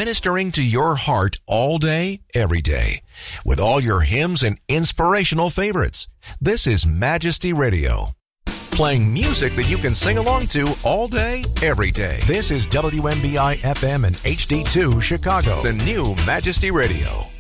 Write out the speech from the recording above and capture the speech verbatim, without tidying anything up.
ministering to your heart all day, every day, with all your hymns and inspirational favorites. This is Majesty Radio, playing music that you can sing along to all day, every day. This is W M B I F M and H D two Chicago, the new Majesty Radio.